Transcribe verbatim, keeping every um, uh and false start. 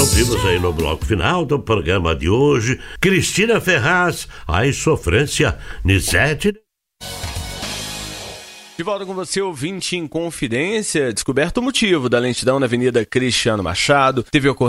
Ouvimos aí no bloco final do programa de hoje Cristina Ferraz, A Sofrência, Nizete. De volta com você, ouvinte em confidência, descoberto o motivo da lentidão na Avenida Cristiano Machado. Teve ocorrência